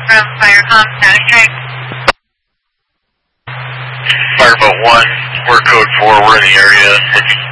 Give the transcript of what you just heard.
from Firecom Static Strike. Fireboat 1, we're code 4, we're in the area.